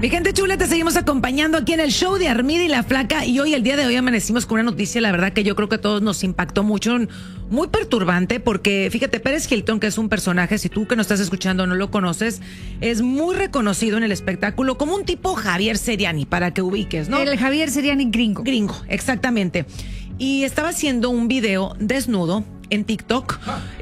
Mi gente chula, te seguimos acompañando aquí en el show de Armida y la Flaca. Y hoy, el día de hoy, amanecimos con una noticia, la verdad que yo creo que a todos nos impactó mucho, muy perturbante, porque fíjate, Pérez Hilton, que es un personaje, si tú que nos estás escuchando no lo conoces, es muy reconocido en el espectáculo como un tipo Javier Seriani, para que ubiques, ¿no? El Javier Seriani gringo. Gringo, exactamente. Y estaba haciendo un video desnudo en TikTok,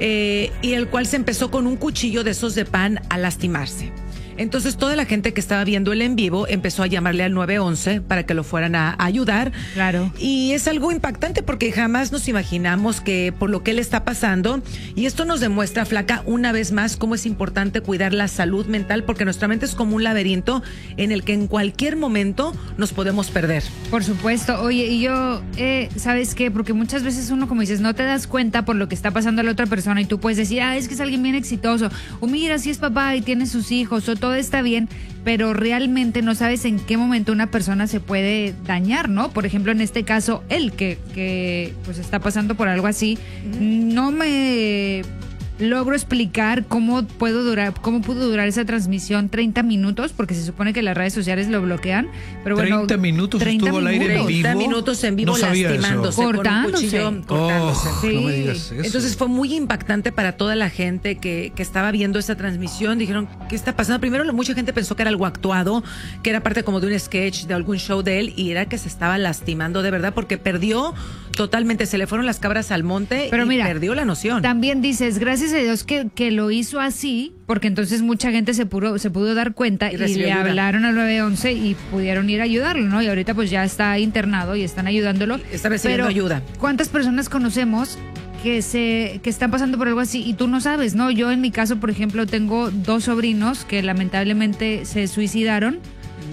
y el cual se empezó con un cuchillo de esos de pan a lastimarse. Entonces toda la gente que estaba viendo el en vivo empezó a llamarle al 911 para que lo fueran a ayudar. Claro. Y es algo impactante porque jamás nos imaginamos que por lo que él está pasando, y esto nos demuestra, Flaca, una vez más cómo es importante cuidar la salud mental, porque nuestra mente es como un laberinto en el que en cualquier momento nos podemos perder. Por supuesto. Oye, y yo, ¿sabes qué? Porque muchas veces uno, como dices, no te das cuenta por lo que está pasando a la otra persona y tú puedes decir, es que es alguien bien exitoso, o mira, si es papá y tiene sus hijos, o todo está bien, pero realmente no sabes en qué momento una persona se puede dañar, ¿no? Por ejemplo, en este caso, él que pues está pasando por algo así, no me logro explicar cómo pudo durar esa transmisión 30 minutos, porque se supone que las redes sociales lo bloquean, pero bueno, 30 minutos 30 estuvo al aire en vivo. 30 minutos en vivo, No sabía lastimándose, eso. Cortándose. con un cuchillo, cortándose. Sí. No me digas eso. Entonces fue muy impactante para toda la gente que estaba viendo esa transmisión. Dijeron, ¿qué está pasando? Primero, mucha gente pensó que era algo actuado, que era parte como de un sketch, de algún show de él, y era que se estaba lastimando de verdad, porque perdió totalmente, se le fueron las cabras al monte. Pero y mira, perdió la noción. También dices, gracias a Dios que lo hizo así, porque entonces mucha gente se pudo dar cuenta y le recibió ayuda. hablaron al 911 y pudieron ir a ayudarlo, ¿no? Y ahorita pues ya está internado y están ayudándolo. Está recibiendo ayuda. ¿Cuántas personas conocemos que están pasando por algo así y tú no sabes, ¿no? Yo en mi caso, por ejemplo, tengo 2 sobrinos que lamentablemente se suicidaron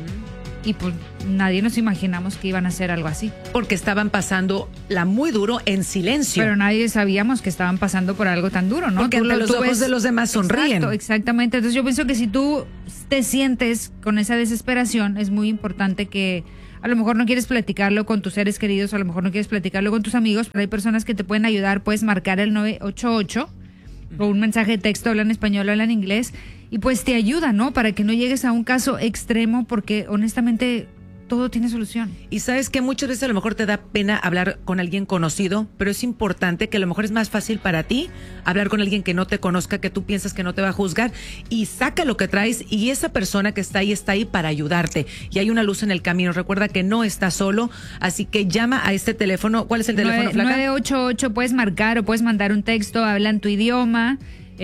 y pues nadie nos imaginamos que iban a hacer algo así. Porque estaban pasando la muy duro en silencio. Pero nadie sabíamos que estaban pasando por algo tan duro, ¿no? Porque ante los ojos de los demás sonríen. Exacto, exactamente. Entonces yo pienso que si tú te sientes con esa desesperación, es muy importante que a lo mejor no quieres platicarlo con tus seres queridos, a lo mejor no quieres platicarlo con tus amigos, pero hay personas que te pueden ayudar. Puedes marcar el 988 o un mensaje de texto, hablan español, hablan inglés, y pues te ayuda, ¿no? Para que no llegues a un caso extremo, porque honestamente todo tiene solución. Y sabes que muchas veces a lo mejor te da pena hablar con alguien conocido, pero es importante que a lo mejor es más fácil para ti hablar con alguien que no te conozca, que tú piensas que no te va a juzgar, y saca lo que traes, y esa persona que está ahí para ayudarte. Y hay una luz en el camino. Recuerda que no estás solo, así que llama a este teléfono. ¿Cuál es el teléfono, Flaca? 988, puedes marcar o puedes mandar un texto, habla en tu idioma.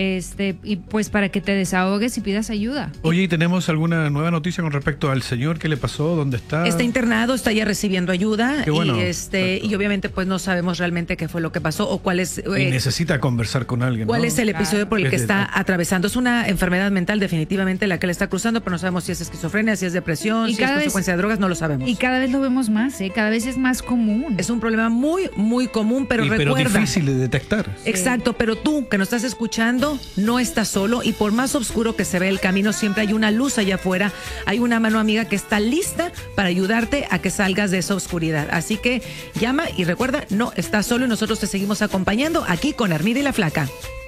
Y pues para que te desahogues y pidas ayuda. Oye, ¿y tenemos alguna nueva noticia con respecto al señor? ¿Qué le pasó? ¿Dónde está? Está internado, está ya recibiendo ayuda. Qué bueno. Y obviamente pues no sabemos realmente qué fue lo que pasó o cuál es... Y necesita conversar con alguien, ¿Cuál ¿no? es el episodio por el que está Claro. atravesando? Es una enfermedad mental definitivamente la que le está cruzando, pero no sabemos si es esquizofrenia, si es depresión, si es consecuencia de drogas, no lo sabemos. Y cada vez lo vemos más, cada vez es más común. Es un problema muy, muy común, pero recuerda... Pero difícil de detectar. Exacto, pero tú que nos estás escuchando no estás solo, y por más oscuro que se ve el camino, siempre hay una luz allá afuera, hay una mano amiga que está lista para ayudarte a que salgas de esa oscuridad. Así que llama y recuerda, no estás solo, y nosotros te seguimos acompañando aquí con Armida y la Flaca.